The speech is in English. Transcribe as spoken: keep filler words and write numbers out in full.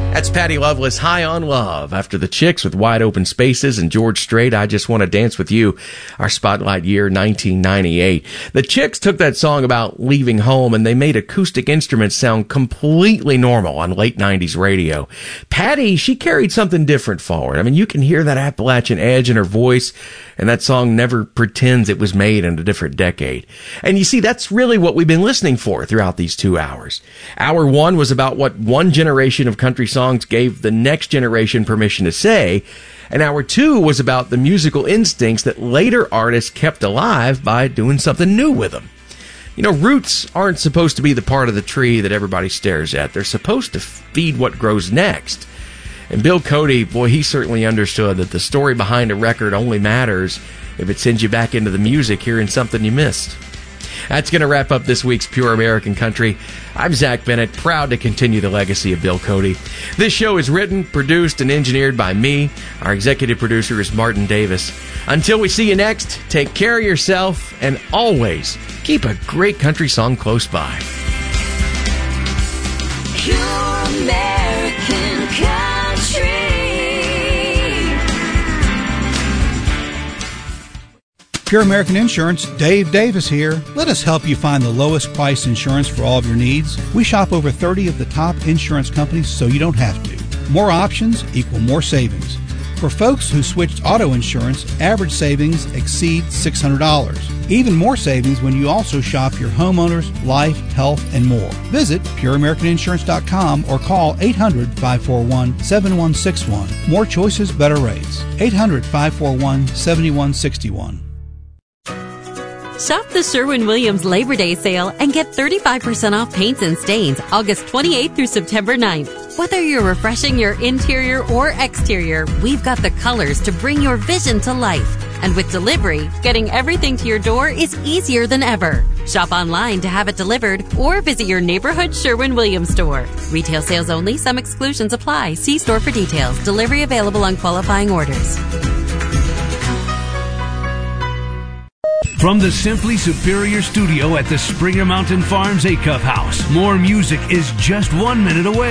That's Patty Loveless, High on Love. After the Chicks with Wide Open Spaces and George Strait, I Just Want to Dance with You, our spotlight year, nineteen ninety-eight. The Chicks took that song about leaving home and they made acoustic instruments sound completely normal on late nineties radio. Patty, she carried something different forward. I mean, you can hear that Appalachian edge in her voice, and that song never pretends it was made in a different decade. And you see, that's really what we've been listening for throughout these two hours. Hour one was about what one generation of country songs gave the next generation permission to say, and hour two was about the musical instincts that later artists kept alive by doing something new with them. You know, roots aren't supposed to be the part of the tree that everybody stares at. They're supposed to feed what grows next. And Bill Cody, boy, he certainly understood that the story behind a record only matters if it sends you back into the music hearing something you missed. That's going to wrap up this week's Pure American Country. I'm Zach Bennett, proud to continue the legacy of Bill Cody. This show is written, produced, and engineered by me. Our executive producer is Martin Davis. Until we see you next, take care of yourself and always keep a great country song close by. Pure American Country. Pure American Insurance, Dave Davis here. Let us help you find the lowest price insurance for all of your needs. We shop over thirty of the top insurance companies so you don't have to. More options equal more savings. For folks who switched auto insurance, average savings exceed six hundred dollars. Even more savings when you also shop your homeowners, life, health, and more. Visit pure american insurance dot com or call eight hundred, five four one, seven one six one. More choices, better rates. eight hundred, five four one, seven one six one. Shop the Sherwin-Williams Labor Day sale and get thirty-five percent off paints and stains August twenty-eighth through September ninth. Whether you're refreshing your interior or exterior, we've got the colors to bring your vision to life. And with delivery, getting everything to your door is easier than ever. Shop online to have it delivered or visit your neighborhood Sherwin-Williams store. Retail sales only. Some exclusions apply. See store for details. Delivery available on qualifying orders. From the Simply Superior studio at the Springer Mountain Farms Acuff House, more music is just one minute away.